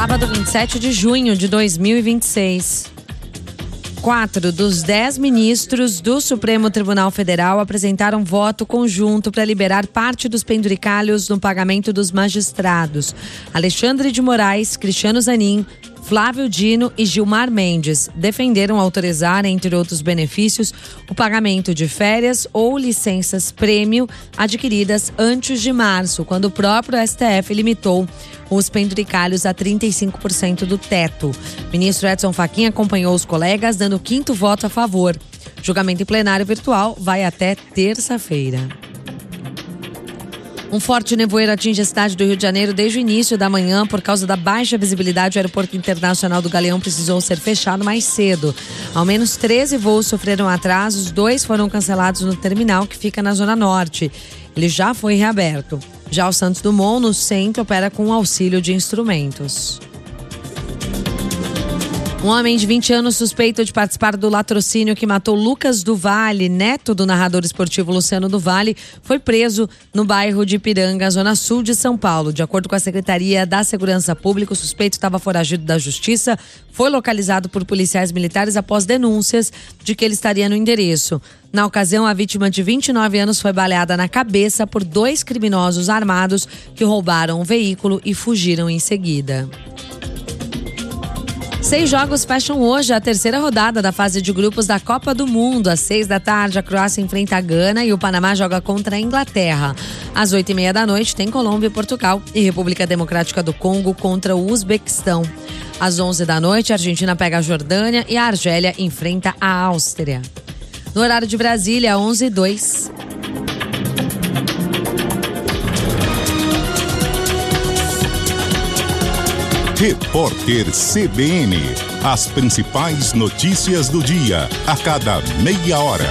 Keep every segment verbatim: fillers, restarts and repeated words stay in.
sábado, vinte e sete de junho de dois mil e vinte e seis. Quatro dos dez ministros do Supremo Tribunal Federal apresentaram voto conjunto para liberar parte dos penduricalhos no pagamento dos magistrados. Alexandre de Moraes, Cristiano Zanin, Flávio Dino e Gilmar Mendes defenderam autorizar, entre outros benefícios, o pagamento de férias ou licenças prêmio adquiridas antes de março, quando o próprio S T F limitou os penduricalhos a trinta e cinco por cento do teto. O ministro Edson Fachin acompanhou os colegas, dando o quinto voto a favor. O julgamento em plenário virtual vai até terça-feira. Um forte nevoeiro atinge a cidade do Rio de Janeiro desde o início da manhã. Por causa da baixa visibilidade, o Aeroporto Internacional do Galeão precisou ser fechado mais cedo. Ao menos treze voos sofreram atrasos, dois foram cancelados no terminal, que fica na Zona Norte. Ele já foi reaberto. Já o Santos Dumont, no centro, opera com auxílio de instrumentos. Um homem de vinte anos suspeito de participar do latrocínio que matou Lucas do Vale, neto do narrador esportivo Luciano do Vale, foi preso no bairro de Ipiranga, zona sul de São Paulo. De acordo com a Secretaria da Segurança Pública, o suspeito estava foragido da Justiça, foi localizado por policiais militares após denúncias de que ele estaria no endereço. Na ocasião, a vítima de vinte e nove anos foi baleada na cabeça por dois criminosos armados que roubaram o veículo e fugiram em seguida. Seis jogos fecham hoje a terceira rodada da fase de grupos da Copa do Mundo. Às seis da tarde, a Croácia enfrenta a Gana e o Panamá joga contra a Inglaterra. Às oito e meia da noite, tem Colômbia e Portugal e República Democrática do Congo contra o Uzbequistão. Às onze da noite, a Argentina pega a Jordânia e a Argélia enfrenta a Áustria. No horário de Brasília, onze e dois. Repórter C B N. As principais notícias do dia, a cada meia hora.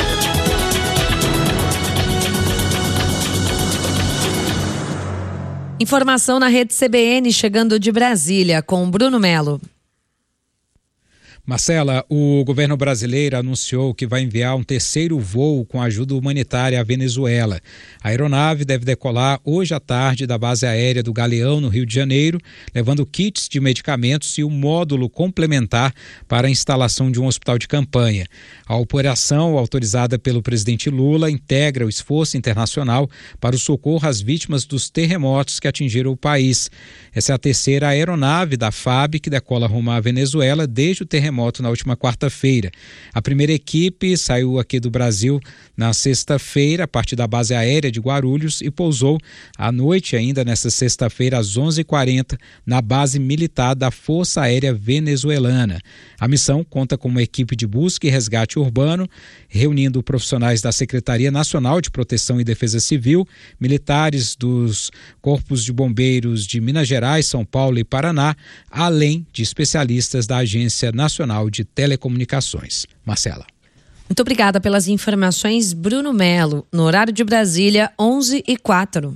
Informação na rede C B N, chegando de Brasília, com Bruno Melo. Marcela, o governo brasileiro anunciou que vai enviar um terceiro voo com ajuda humanitária à Venezuela. A aeronave deve decolar hoje à tarde da base aérea do Galeão, no Rio de Janeiro, levando kits de medicamentos e um módulo complementar para a instalação de um hospital de campanha. A operação, autorizada pelo presidente Lula, integra o esforço internacional para o socorro às vítimas dos terremotos que atingiram o país. Essa é a terceira aeronave da F A B que decola rumo à Venezuela desde o terremoto na última quarta-feira. A primeira equipe saiu aqui do Brasil na sexta-feira, a partir da base aérea de Guarulhos, e pousou à noite, ainda nesta sexta-feira, às onze e quarenta, na base militar da Força Aérea Venezuelana. A missão conta com uma equipe de busca e resgate urbano, reunindo profissionais da Secretaria Nacional de Proteção e Defesa Civil, militares dos Corpos de Bombeiros de Minas Gerais, São Paulo e Paraná, além de especialistas da Agência Nacional de Telecomunicações. Marcela. Muito obrigada pelas informações, Bruno Melo. No horário de Brasília, onze e quatro.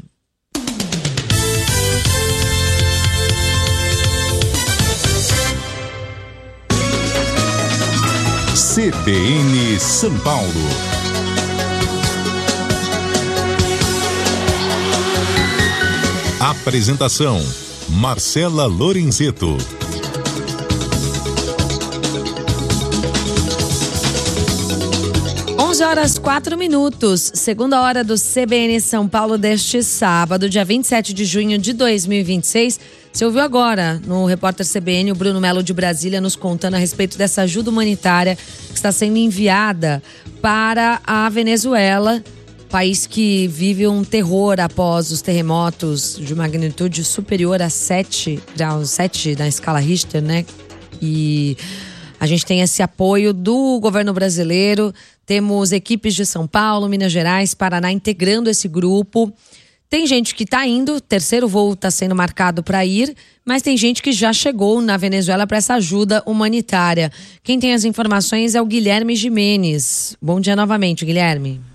C B N São Paulo. Apresentação: Marcela Lorenzeto. onze horas quatro minutos, segunda hora do C B N São Paulo deste sábado, dia vinte e sete de junho de dois mil e vinte e seis. Você ouviu agora no repórter C B N o Bruno Melo de Brasília nos contando a respeito dessa ajuda humanitária que está sendo enviada para a Venezuela, país que vive um terror após os terremotos de magnitude superior a sete graus, sete na escala Richter, né? E a gente tem esse apoio do governo brasileiro, temos equipes de São Paulo, Minas Gerais, Paraná integrando esse grupo. Tem gente que está indo, o terceiro voo está sendo marcado para ir, mas tem gente que já chegou na Venezuela para essa ajuda humanitária. Quem tem as informações é o Guilherme Gimenez. Bom dia novamente, Guilherme.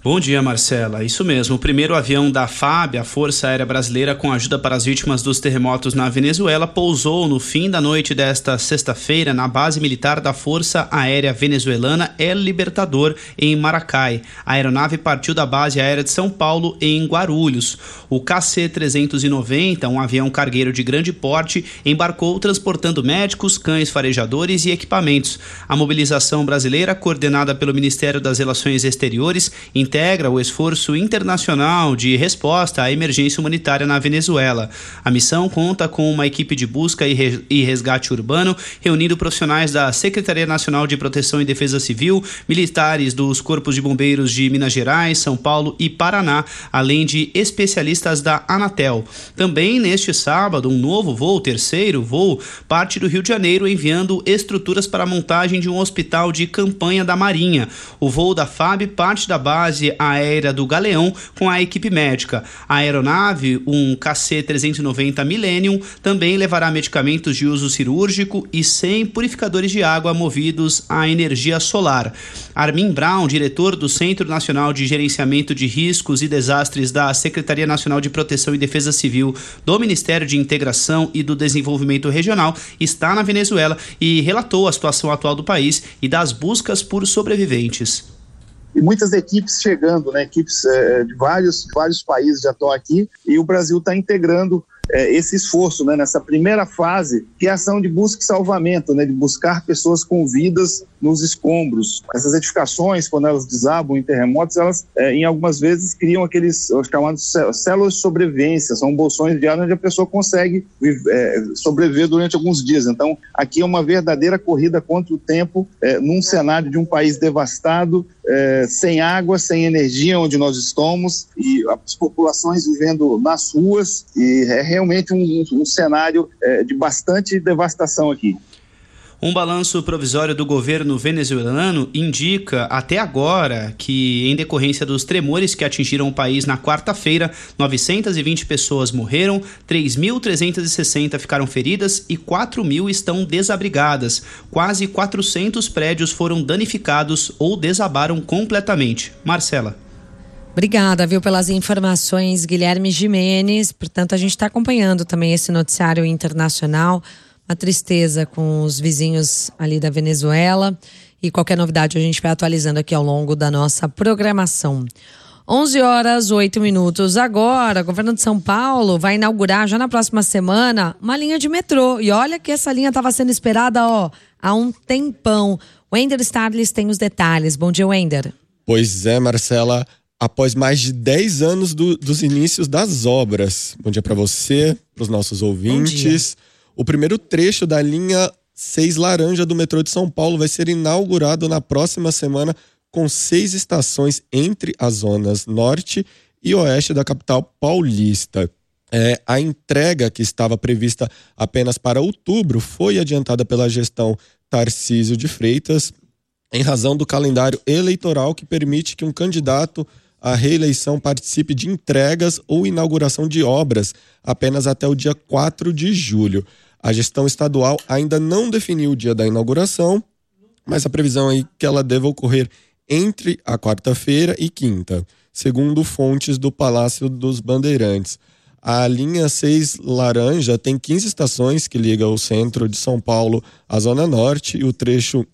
Bom dia, Marcela. Isso mesmo, o primeiro avião da F A B, a Força Aérea Brasileira, com ajuda para as vítimas dos terremotos na Venezuela, pousou no fim da noite desta sexta-feira na base militar da Força Aérea Venezuelana El Libertador, em Maracay. A aeronave partiu da base aérea de São Paulo, em Guarulhos. O K C trezentos e noventa, um avião cargueiro de grande porte, embarcou transportando médicos, cães farejadores e equipamentos. A mobilização brasileira, coordenada pelo Ministério das Relações Exteriores, integra o esforço internacional de resposta à emergência humanitária na Venezuela. A missão conta com uma equipe de busca e resgate urbano, reunindo profissionais da Secretaria Nacional de Proteção e Defesa Civil, militares dos Corpos de Bombeiros de Minas Gerais, São Paulo e Paraná, além de especialistas da Anatel. Também neste sábado, um novo voo, terceiro voo, parte do Rio de Janeiro, enviando estruturas para a montagem de um hospital de campanha da Marinha. O voo da F A B parte da base aérea do Galeão com a equipe médica. A aeronave, um K C trezentos e noventa Millennium, também levará medicamentos de uso cirúrgico e cem purificadores de água movidos à energia solar. Armin Brown, diretor do Centro Nacional de Gerenciamento de Riscos e Desastres da Secretaria Nacional de Proteção e Defesa Civil do Ministério de Integração e do Desenvolvimento Regional, está na Venezuela e relatou a situação atual do país e das buscas por sobreviventes. E muitas equipes chegando, né? Equipes é, de vários, vários países já estão aqui, e o Brasil está integrando é, esse esforço, né, nessa primeira fase, que é a ação de busca e salvamento, né, de buscar pessoas com vidas nos escombros. Essas edificações, quando elas desabam em terremotos, elas é, em algumas vezes criam aqueles os chamados células de sobrevivência, são bolsões de ar onde a pessoa consegue viver, é, sobreviver durante alguns dias. Então, aqui é uma verdadeira corrida contra o tempo, é, num cenário de um país devastado, É, sem água, sem energia onde nós estamos, e as populações vivendo nas ruas, e é realmente um, um cenário é, de bastante devastação aqui. Um balanço provisório do governo venezuelano indica até agora que, em decorrência dos tremores que atingiram o país na quarta-feira, novecentas e vinte pessoas morreram, três mil trezentas e sessenta ficaram feridas e quatro mil estão desabrigadas. Quase quatrocentos prédios foram danificados ou desabaram completamente. Marcela. Obrigada, viu, pelas informações, Guilherme Gimenez. Portanto, a gente está acompanhando também esse noticiário internacional. Uma tristeza com os vizinhos ali da Venezuela, e qualquer novidade a gente vai atualizando aqui ao longo da nossa programação. onze horas, oito minutos. Agora, o governo de São Paulo vai inaugurar já na próxima semana uma linha de metrô. E olha que essa linha estava sendo esperada, ó, há um tempão. Wender Starles tem os detalhes. Bom dia, Wender. Pois é, Marcela. Após mais de dez anos do, dos inícios das obras. Bom dia para você, para os nossos ouvintes. O primeiro trecho da linha seis laranja do metrô de São Paulo vai ser inaugurado na próxima semana, com seis estações entre as zonas norte e oeste da capital paulista. É, a entrega, que estava prevista apenas para outubro, foi adiantada pela gestão Tarcísio de Freitas, em razão do calendário eleitoral que permite que um candidato à reeleição participe de entregas ou inauguração de obras apenas até o dia quatro de julho. A gestão estadual ainda não definiu o dia da inauguração, mas a previsão é que ela deva ocorrer entre a quarta-feira e quinta, segundo fontes do Palácio dos Bandeirantes. A linha seis laranja tem quinze estações que ligam o centro de São Paulo à Zona Norte, e o trecho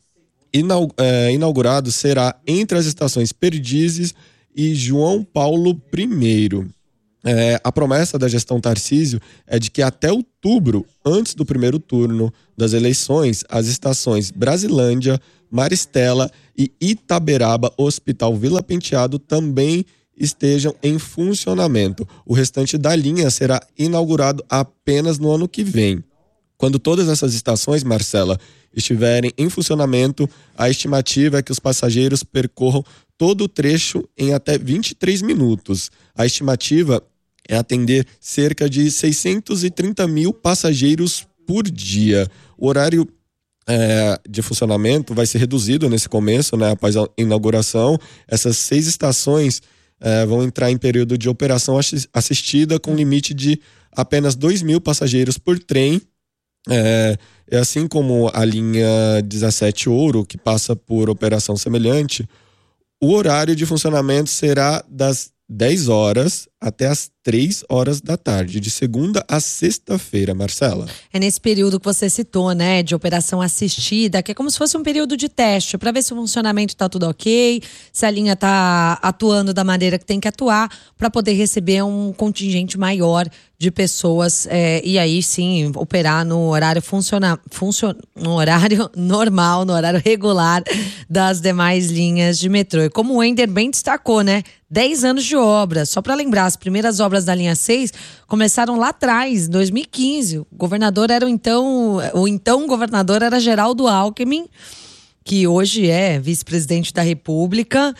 inaugurado será entre as estações Perdizes e João Paulo I. É, a promessa da gestão Tarcísio é de que até outubro, antes do primeiro turno das eleições, as estações Brasilândia, Maristela e Itaberaba Hospital Vila Penteado também estejam em funcionamento. O restante da linha será inaugurado apenas no ano que vem. Quando todas essas estações, Marcela, estiverem em funcionamento, a estimativa é que os passageiros percorram todo o trecho em até vinte e três minutos. A estimativa é atender cerca de seiscentos e trinta mil passageiros por dia. O horário é, de funcionamento vai ser reduzido nesse começo, né, após a inauguração. Essas seis estações é, vão entrar em período de operação assistida, com limite de apenas dois mil passageiros por trem. É, é assim como a linha dezessete Ouro, que passa por operação semelhante. O horário de funcionamento será das dez horas até as três horas da tarde, de segunda a sexta-feira, Marcela. É nesse período que você citou, né, de operação assistida, que é como se fosse um período de teste, para ver se o funcionamento está tudo ok, se a linha está atuando da maneira que tem que atuar, para poder receber um contingente maior de pessoas é, e aí sim operar no horário funciona, funcion, no horário normal, no horário regular das demais linhas de metrô. E como o Wender bem destacou, né, dez anos de obra. Só para lembrar, as primeiras obras da linha seis começaram lá atrás, em dois mil e quinze. O governador era o então, o então governador era Geraldo Alckmin, que hoje é vice-presidente da República.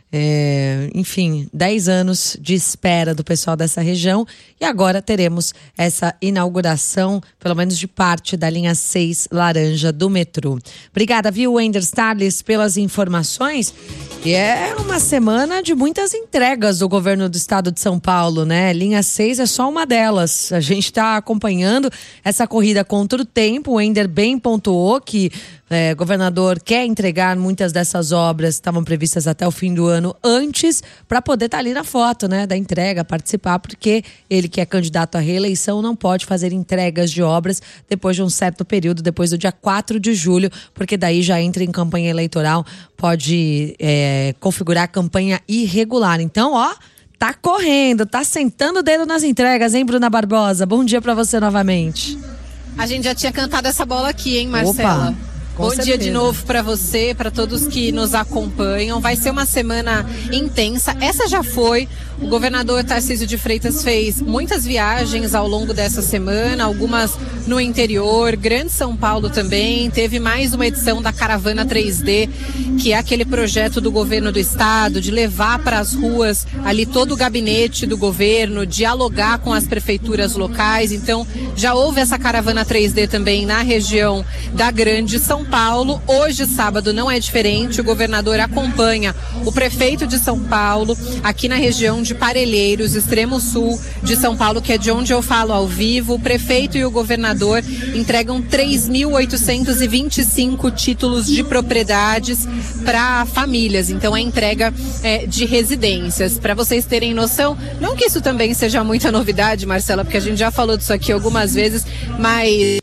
É, enfim, dez anos de espera do pessoal dessa região e agora teremos essa inauguração, pelo menos de parte da linha seis laranja do metrô. Obrigada, viu, Wender Starles, pelas informações. E é uma semana de muitas entregas do governo do estado de São Paulo, né? Linha seis é só uma delas. A gente está acompanhando essa corrida contra o tempo. O Wender bem pontuou que É, o governador quer entregar muitas dessas obras, estavam previstas até o fim do ano, antes, para poder estar tá ali na foto, né, da entrega, participar, porque ele que é candidato à reeleição não pode fazer entregas de obras depois de um certo período, depois do dia quatro de julho, porque daí já entra em campanha eleitoral, pode é, configurar campanha irregular. Então, ó, tá correndo, tá sentando o dedo nas entregas, hein, Bruna Barbosa? Bom dia para você novamente. A gente já tinha cantado essa bola aqui, hein, Marcela? Opa. Com Bom certeza. Dia de novo para você, para todos que nos acompanham. Vai ser uma semana intensa. Essa já foi. O governador Tarcísio de Freitas fez muitas viagens ao longo dessa semana, algumas no interior, Grande São Paulo também. Teve mais uma edição da Caravana três D, que é aquele projeto do governo do estado de levar para as ruas ali todo o gabinete do governo, dialogar com as prefeituras locais. Então, já houve essa Caravana três D também na região da Grande São Paulo. Hoje, sábado, não é diferente. O governador acompanha o prefeito de São Paulo, aqui na região de Parelheiros, extremo sul de São Paulo, que é de onde eu falo ao vivo. O prefeito e o governador entregam três mil oitocentos e vinte e cinco títulos de propriedades para famílias. Então, é entrega é, de residências. Para vocês terem noção, não que isso também seja muita novidade, Marcela, porque a gente já falou disso aqui algumas vezes, mas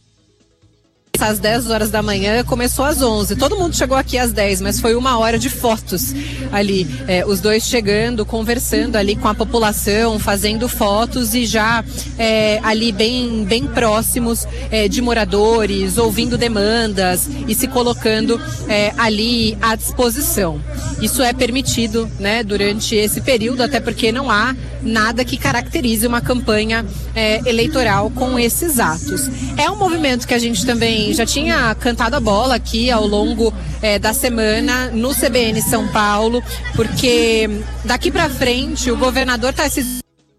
às dez horas da manhã, começou às onze. Todo mundo chegou aqui às dez, mas foi uma hora de fotos ali. É, os dois chegando, conversando ali com a população, fazendo fotos e já é, ali bem, bem próximos é, de moradores, ouvindo demandas e se colocando é, ali à disposição. Isso é permitido, né, durante esse período, até porque não há nada que caracterize uma campanha é, eleitoral com esses atos. É um movimento que a gente também já tinha cantado a bola aqui ao longo é, da semana no C B N São Paulo, porque daqui para frente o governador Tarcísio...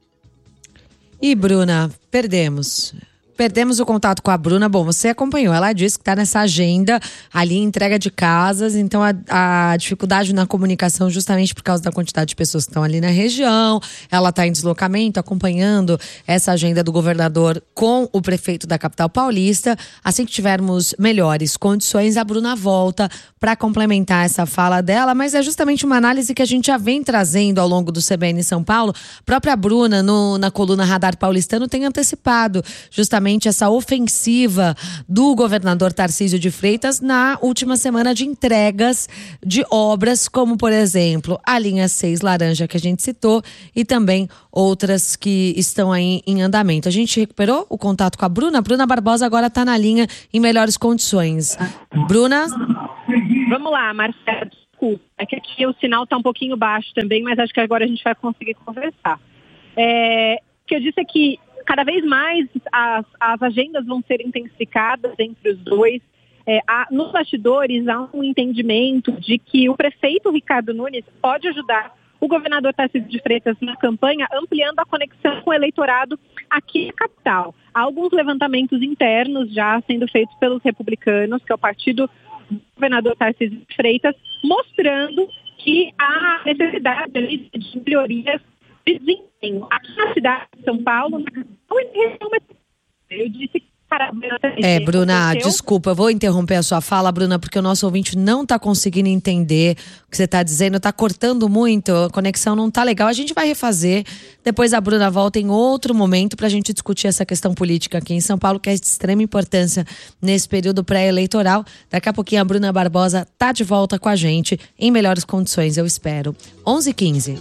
E Bruna, perdemos. Perdemos o contato com a Bruna. Bom, você acompanhou, ela disse que está nessa agenda ali, entrega de casas, então a, a dificuldade na comunicação justamente por causa da quantidade de pessoas que estão ali na região. Ela está em deslocamento, acompanhando essa agenda do governador com o prefeito da capital paulista. Assim que tivermos melhores condições, a Bruna volta para complementar essa fala dela, mas é justamente uma análise que a gente já vem trazendo ao longo do C B N São Paulo. A própria Bruna, no, na coluna Radar Paulistano, tem antecipado justamente essa ofensiva do governador Tarcísio de Freitas na última semana de entregas de obras, como, por exemplo, a linha seis laranja que a gente citou e também outras que estão aí em andamento. A gente recuperou o contato com a Bruna. A Bruna Barbosa agora está na linha em melhores condições. Bruna? Vamos lá, Marcelo, desculpa. É que aqui o sinal está um pouquinho baixo também, mas acho que agora a gente vai conseguir conversar. É, o que eu disse é que cada vez mais as, as agendas vão ser intensificadas entre os dois. É, há, nos bastidores há um entendimento de que o prefeito Ricardo Nunes pode ajudar o governador Tarcísio de Freitas na campanha, ampliando a conexão com o eleitorado aqui na capital. Há alguns levantamentos internos já sendo feitos pelos republicanos, que é o partido do governador Tarcísio de Freitas, mostrando que há necessidade ali de melhorias de desempenho. Aqui na cidade de São Paulo, na capital e região metropolitana. Eu disse que a caravana na T V. É, Bruna, Aconteceu? desculpa, eu vou interromper a sua fala, Bruna, porque o nosso ouvinte não está conseguindo entender o que você está dizendo, está cortando muito, a conexão não está legal. A gente vai refazer, depois a Bruna volta em outro momento para a gente discutir essa questão política aqui em São Paulo, que é de extrema importância nesse período pré-eleitoral. Daqui a pouquinho a Bruna Barbosa tá de volta com a gente, em melhores condições, eu espero. onze e quinze.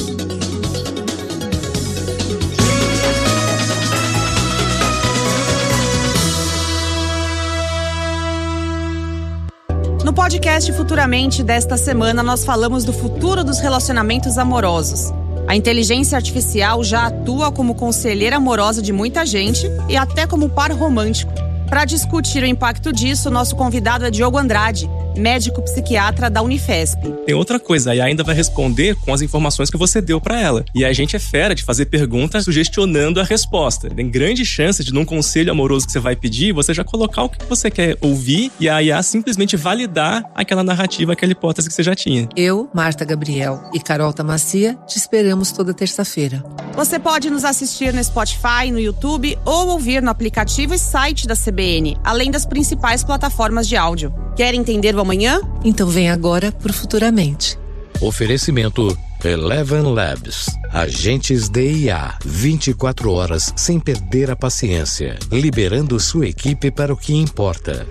No podcast Futuramente desta semana, nós falamos do futuro dos relacionamentos amorosos. A inteligência artificial já atua como conselheira amorosa de muita gente e até como par romântico. Para discutir o impacto disso, nosso convidado é Diogo Andrade, médico psiquiatra da Unifesp. Tem outra coisa, a I A ainda vai responder com as informações que você deu para ela. E a gente é fera de fazer perguntas sugestionando a resposta. Tem grande chance de, num conselho amoroso que você vai pedir, você já colocar o que você quer ouvir e a I A simplesmente validar aquela narrativa, aquela hipótese que você já tinha. Eu, Marta Gabriel e Carol Tamacia te esperamos toda terça-feira. Você pode nos assistir no Spotify, no YouTube ou ouvir no aplicativo e site da C B N, além das principais plataformas de áudio. Quer entender o amanhã? Então vem agora pro Futuramente. Oferecimento Eleven Labs. Agentes de I A. vinte e quatro horas sem perder a paciência. Liberando sua equipe para o que importa.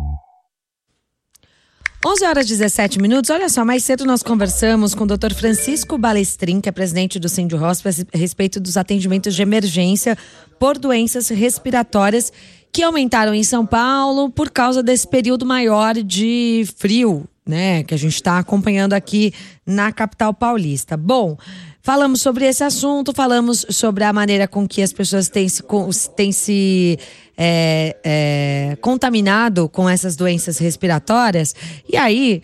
onze horas e dezessete minutos. Olha só, mais cedo nós conversamos com o doutor Francisco Balestrin, que é presidente do Cindy Hospice, a respeito dos atendimentos de emergência por doenças respiratórias que aumentaram em São Paulo por causa desse período maior de frio, né, que a gente está acompanhando aqui na capital paulista. Bom, falamos sobre esse assunto, falamos sobre a maneira com que as pessoas têm se, têm se é, é, contaminado com essas doenças respiratórias. E aí,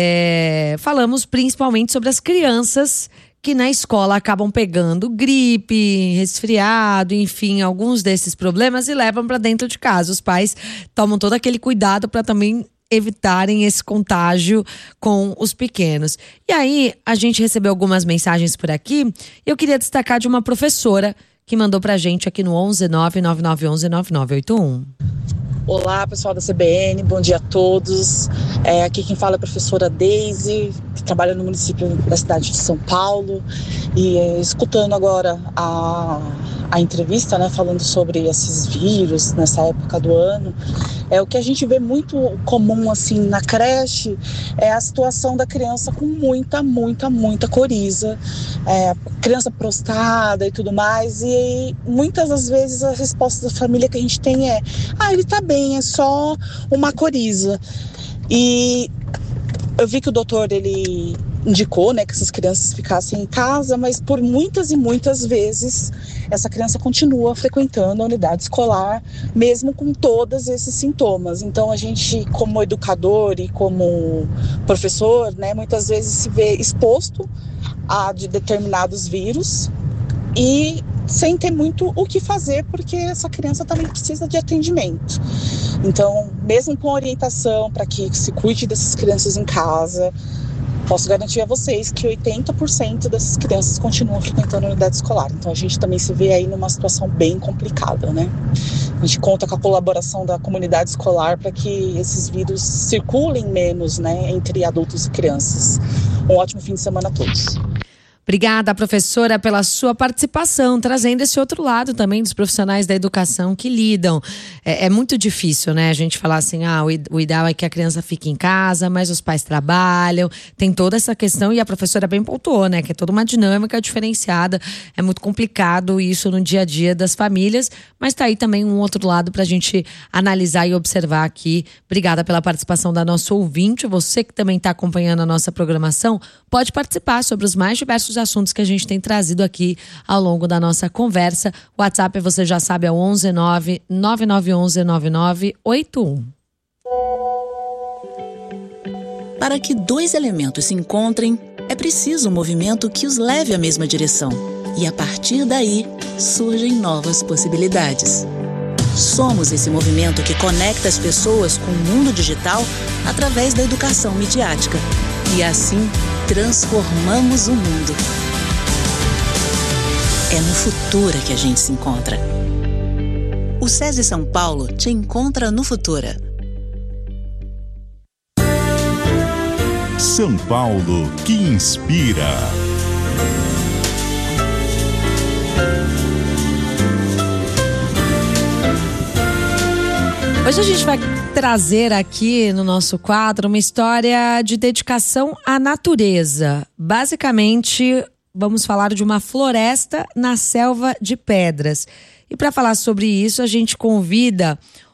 é, falamos principalmente sobre as crianças que na escola acabam pegando gripe, resfriado, enfim, alguns desses problemas e levam para dentro de casa. Os pais tomam todo aquele cuidado para também evitarem esse contágio com os pequenos. E aí, a gente recebeu algumas mensagens por aqui. Eu queria destacar de uma professora que mandou pra gente aqui no onze nove nove nove um um nove nove oito um. Olá, pessoal da C B N, bom dia a todos. É, aqui quem fala é a professora Deise, que trabalha no município da cidade de São Paulo. E é, escutando agora a, a entrevista, né, falando sobre esses vírus nessa época do ano, é o que a gente vê muito comum assim na creche, é a situação da criança com muita, muita, muita coriza, é, criança prostrada e tudo mais. E muitas das vezes a resposta da família que a gente tem é: ah, ele tá bem, é só uma coriza. E eu vi que o doutor, ele indicou, né, que essas crianças ficassem em casa, mas por muitas e muitas vezes essa criança continua frequentando a unidade escolar, mesmo com todos esses sintomas. Então a gente, como educador e como professor, né, muitas vezes se vê exposto a de determinados vírus e sem ter muito o que fazer, porque essa criança também precisa de atendimento. Então, mesmo com orientação para que se cuide dessas crianças em casa, posso garantir a vocês que oitenta por cento dessas crianças continuam frequentando a unidade escolar. Então, a gente também se vê aí numa situação bem complicada, né? A gente conta com a colaboração da comunidade escolar para que esses vírus circulem menos, né, entre adultos e crianças. Um ótimo fim de semana a todos. Obrigada, professora, pela sua participação, trazendo esse outro lado também dos profissionais da educação que lidam. É, é muito difícil, né, a gente falar assim, ah, o ideal é que a criança fique em casa, mas os pais trabalham, tem toda essa questão, e a professora bem pontuou, né, que é toda uma dinâmica diferenciada, é muito complicado isso no dia a dia das famílias, mas tá aí também um outro lado pra gente analisar e observar aqui. Obrigada pela participação da nossa ouvinte, você que também tá acompanhando a nossa programação, pode participar sobre os mais diversos assuntos que a gente tem trazido aqui ao longo da nossa conversa. O WhatsApp, você já sabe, é o onze nove nove nove um um nove nove oito um. Para que dois elementos se encontrem, é preciso um movimento que os leve à mesma direção. E a partir daí, surgem novas possibilidades. Somos esse movimento que conecta as pessoas com o mundo digital através da educação midiática. E assim, transformamos o mundo. É no Futura que a gente se encontra. O SESI São Paulo te encontra no Futura. São Paulo que inspira. Hoje a gente vai trazer aqui no nosso quadro uma história de dedicação à natureza. Basicamente, vamos falar de uma floresta na selva de pedras. E para falar sobre isso, a gente convida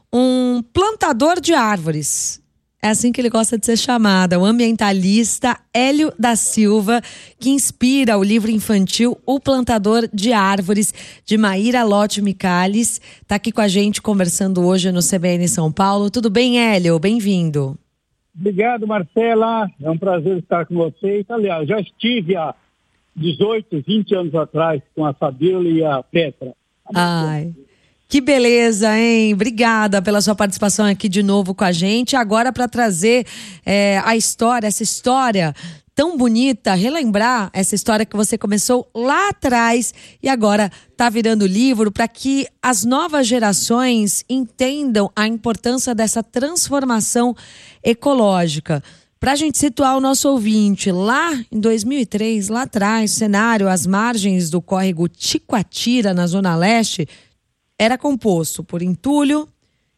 um plantador de árvores. É assim que ele gosta de ser chamado, o ambientalista Hélio da Silva, que inspira o livro infantil O Plantador de Árvores, de Maíra Lotte Michalis. Está aqui com a gente conversando hoje no C B N São Paulo. Tudo bem, Hélio? Bem-vindo. Obrigado, Marcela. É um prazer estar com vocês. Aliás, já estive há dezoito, vinte anos atrás com a Fabíola e a Petra. Ai, que beleza, hein? Obrigada pela sua participação aqui de novo com a gente. Agora para trazer é, a história, essa história tão bonita, relembrar essa história que você começou lá atrás e agora está virando livro para que as novas gerações entendam a importância dessa transformação ecológica. Para a gente situar o nosso ouvinte, lá em dois mil e três, lá atrás, o cenário às margens do córrego Ticoatira, na Zona Leste, era composto por entulho,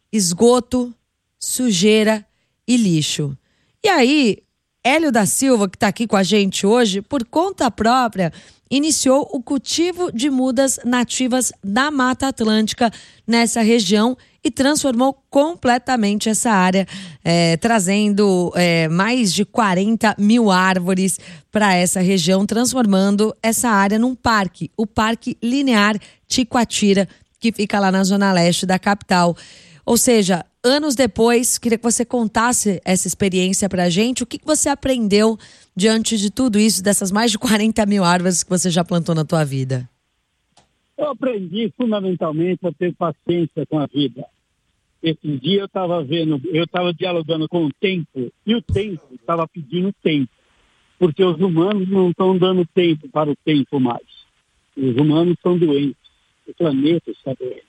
esgoto, sujeira e lixo. E aí, Hélio da Silva, que está aqui com a gente hoje, por conta própria, iniciou o cultivo de mudas nativas da Mata Atlântica nessa região e transformou completamente essa área, é, trazendo é, mais de quarenta mil árvores para essa região, transformando essa área num parque, o Parque Linear Ticoatira, que fica lá na Zona Leste da capital. Ou seja, anos depois, queria que você contasse essa experiência para a gente. O que, que você aprendeu diante de tudo isso, dessas mais de quarenta mil árvores que você já plantou na tua vida? Eu aprendi fundamentalmente a ter paciência com a vida. Esse dia eu estava vendo, eu estava dialogando com o tempo e o tempo estava pedindo tempo, porque os humanos não estão dando tempo para o tempo mais. Os humanos estão doentes, o planeta está doente.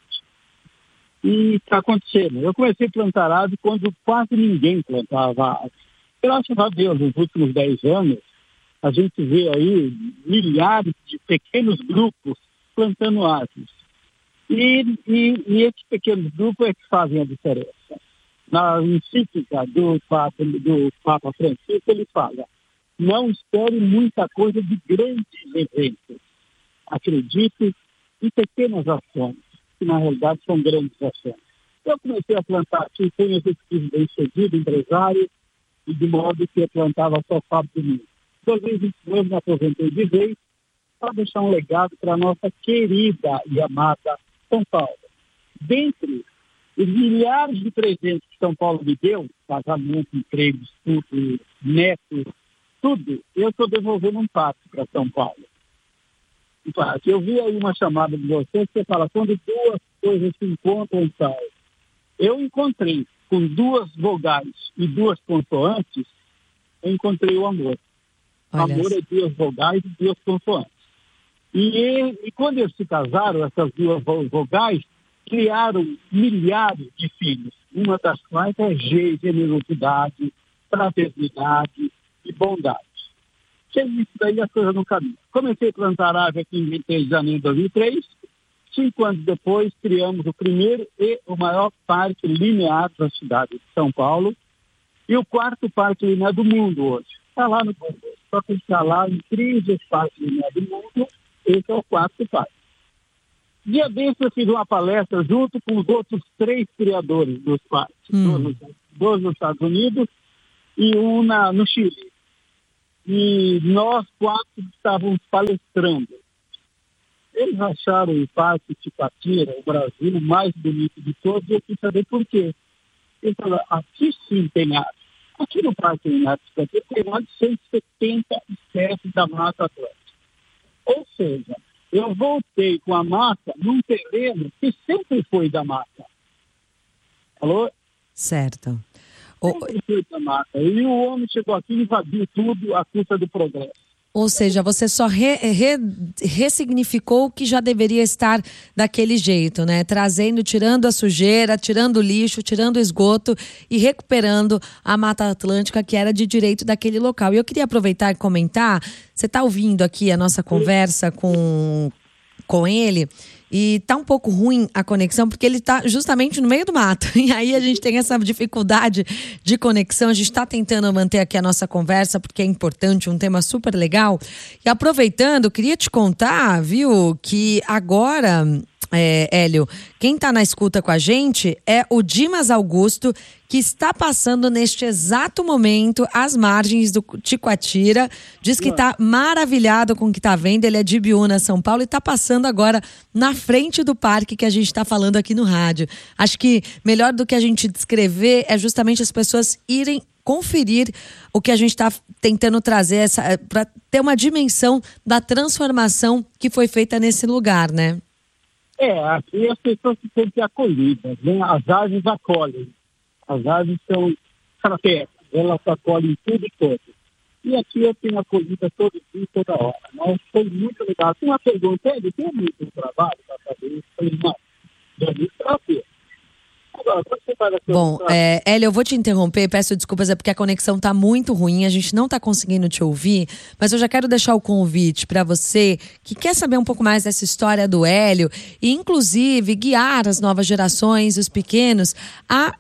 E está acontecendo. Eu comecei a plantar árvore quando quase ninguém plantava árvore. Graças a Deus, nos últimos dez anos, a gente vê aí milhares de pequenos grupos plantando árvores. E, e, e esses pequenos grupos é que fazem a diferença. Na encíclica do Papa, do Papa Francisco, ele fala: não espere muita coisa de grandes eventos. Acredite em pequenas ações, que na realidade são grandes ações. Eu comecei a plantar aqui, fui executivo bem-sucedido, empresário, e de modo que eu plantava só sábado e domingo. Em dois mil e vinte e dois me aposentei de vez para deixar um legado para a nossa querida e amada São Paulo. Dentre os milhares de presentes que São Paulo me deu, casamento, empregos, tudo, netos, tudo, eu estou devolvendo um parque para São Paulo. Eu vi aí uma chamada de vocês que você fala, quando duas coisas se encontram, tal. Eu encontrei, com duas vogais e duas consoantes, eu encontrei o amor. Olha, amor é duas vogais e duas consoantes. E, e quando eles se casaram, essas duas vogais criaram milhares de filhos. Uma das quais é generosidade, fraternidade e bondade. Sem isso daí as coisas não caminham. Comecei a plantar árvore aqui em vinte e três de janeiro de dois mil e três. Cinco anos depois, criamos o primeiro e o maior parque linear da cidade de São Paulo. E o quarto parque linear do mundo hoje. Está lá no Google. Só que está lá em três parques lineares do mundo. Esse é o quarto parque. Dia desses eu fiz uma palestra junto com os outros três criadores dos parques. Hum. Dois, dois nos Estados Unidos e um na, no Chile. E nós quatro estávamos palestrando. Eles acharam o Parque Ticoatira, o Brasil, mais bonito de todos, e eu quis saber por quê. Eles falaram, aqui sim tem árvore. Aqui no Parque Ticoatira tem mais de cento e setenta espécies da Mata Atlântica. Ou seja, eu voltei com a mata num terreno que sempre foi da mata. Alô? Certo. Sempre foi da mata. E o homem chegou aqui e invadiu tudo à custa do progresso. Ou seja, você só re, re, ressignificou o que já deveria estar daquele jeito, né? Trazendo, tirando a sujeira, tirando o lixo, tirando o esgoto e recuperando a Mata Atlântica, que era de direito daquele local. E eu queria aproveitar e comentar, você está ouvindo aqui a nossa conversa com, com ele, e tá um pouco ruim a conexão, porque ele tá justamente no meio do mato. E aí a gente tem essa dificuldade de conexão. A gente tá tentando manter aqui a nossa conversa, porque é importante, um tema super legal. E aproveitando, queria te contar, viu, que agora, é, Hélio, quem tá na escuta com a gente é o Dimas Augusto, que está passando neste exato momento às margens do Ticoatira. Diz que está maravilhado com o que está vendo. Ele é de Ibiúna, São Paulo, e está passando agora na frente do parque que a gente está falando aqui no rádio. Acho que melhor do que a gente descrever é justamente as pessoas irem conferir o que a gente está tentando trazer para ter uma dimensão da transformação que foi feita nesse lugar, né? É, aqui as pessoas se sentem acolhidas, né? As árvores acolhem. As árvores são fraternais, elas acolhem tudo e todos. E aqui eu tenho acolhida todo dia, toda hora. Mas foi muito legal. Tem uma pergunta, ele tem muito trabalho para fazer isso? Eu falei, não, já disse para você. Agora, quando você vai Bom, é, Hélio, eu vou te interromper, peço desculpas, é porque a conexão está muito ruim, a gente não está conseguindo te ouvir, mas eu já quero deixar o convite para você que quer saber um pouco mais dessa história do Hélio e, inclusive, guiar as novas gerações, os pequenos, a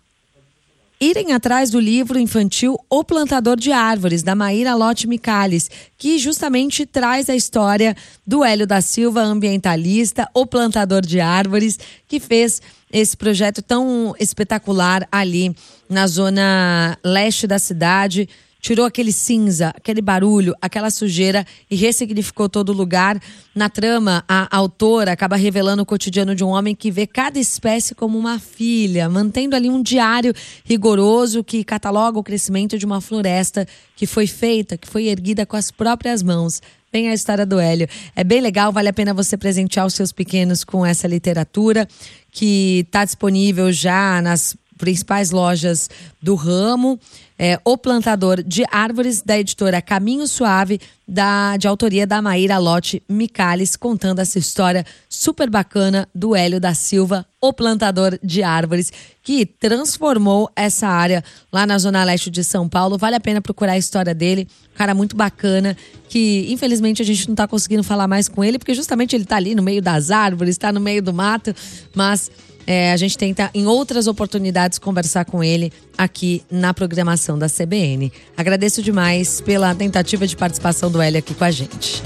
irem atrás do livro infantil O Plantador de Árvores, da Maíra Lotte Michalis, que justamente traz a história do Hélio da Silva, ambientalista, o plantador de árvores, que fez esse projeto tão espetacular ali na zona leste da cidade. Tirou aquele cinza, aquele barulho, aquela sujeira e ressignificou todo o lugar. Na trama, a autora acaba revelando o cotidiano de um homem que vê cada espécie como uma filha, mantendo ali um diário rigoroso que cataloga o crescimento de uma floresta que foi feita, que foi erguida com as próprias mãos. Vem a história do Hélio. É bem legal, vale a pena você presentear os seus pequenos com essa literatura que está disponível já nas principais lojas do ramo. É, O Plantador de Árvores, da editora Caminho Suave, da, de autoria da Maíra Lotte Michalis, contando essa história super bacana do Hélio da Silva, o plantador de árvores, que transformou essa área lá na Zona Leste de São Paulo. Vale a pena procurar a história dele, um cara muito bacana, que infelizmente a gente não está conseguindo falar mais com ele, porque justamente ele está ali no meio das árvores, está no meio do mato, mas É, a gente tenta em outras oportunidades conversar com ele aqui na programação da C B N. Agradeço demais pela tentativa de participação do Hélio aqui com a gente.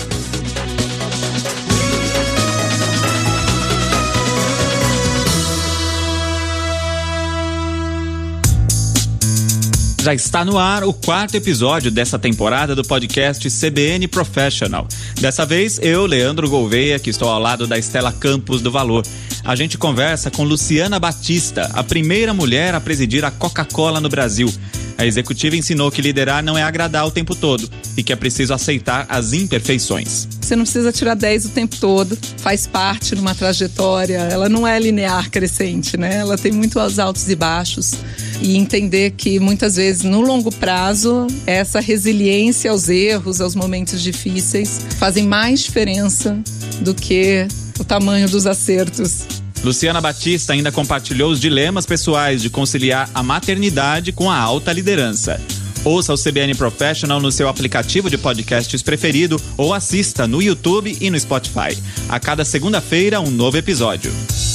Já está no ar o quarto episódio dessa temporada do podcast C B N Professional. Dessa vez, eu, Leandro Gouveia, que estou ao lado da Estela Campos do Valor. A gente conversa com Luciana Batista, a primeira mulher a presidir a Coca-Cola no Brasil. A executiva ensinou que liderar não é agradar o tempo todo e que é preciso aceitar as imperfeições. Você não precisa tirar dez o tempo todo, faz parte de uma trajetória, ela não é linear crescente, né? Ela tem muitos altos e baixos. E entender que muitas vezes no longo prazo essa resiliência aos erros, aos momentos difíceis fazem mais diferença do que o tamanho dos acertos. Luciana Batista ainda compartilhou os dilemas pessoais de conciliar a maternidade com a alta liderança. Ouça o C B N Professional no seu aplicativo de podcasts preferido ou assista no YouTube e no Spotify. A cada segunda-feira, um novo episódio.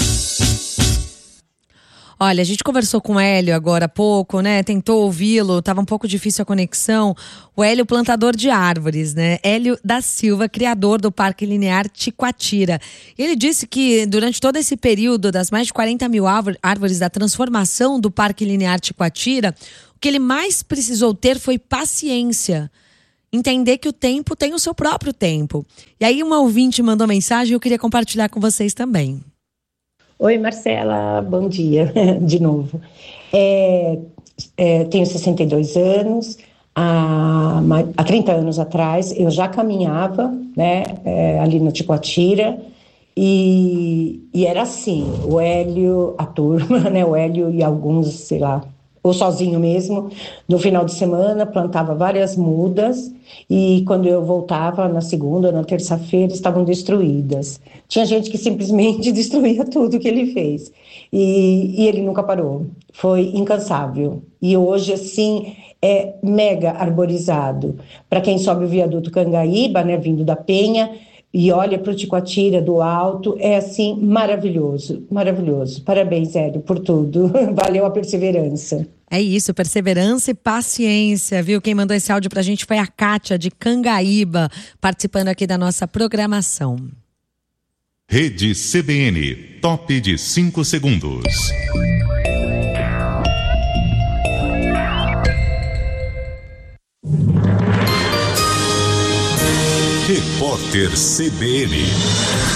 Olha, a gente conversou com o Hélio agora há pouco, né? Tentou ouvi-lo, estava um pouco difícil a conexão. O Hélio, plantador de árvores, né? Hélio da Silva, criador do Parque Linear Ticoatira. Ele disse que durante todo esse período das mais de quarenta mil árvores da transformação do Parque Linear Ticoatira, o que ele mais precisou ter foi paciência. Entender que o tempo tem o seu próprio tempo. E aí uma ouvinte mandou mensagem e eu queria compartilhar com vocês também. Oi, Marcela, bom dia de novo. É, é, tenho sessenta e dois anos, há, há trinta anos atrás eu já caminhava, né, é, ali no Ticoatira, e, e era assim, o Hélio, a turma, né, o Hélio e alguns, sei lá, ou sozinho mesmo, no final de semana, plantava várias mudas, e quando eu voltava na segunda, na terça-feira, estavam destruídas. Tinha gente que simplesmente destruía tudo que ele fez, e, e ele nunca parou, foi incansável. E hoje, assim, é mega arborizado. Para quem sobe o viaduto Cangaíba, né, vindo da Penha, e olha para o Ticoatira do alto, é assim, maravilhoso, maravilhoso. Parabéns, Hélio, por tudo. Valeu a perseverança. É isso, perseverança e paciência, viu? Quem mandou esse áudio pra gente foi a Kátia, de Cangaíba, participando aqui da nossa programação. Rede C B N, top de cinco segundos. Repórter C B N.